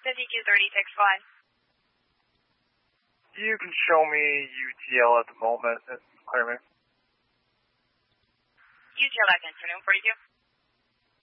5230, fixed line. You can show me UTL at the moment. Clear me. UTL, afternoon, 42.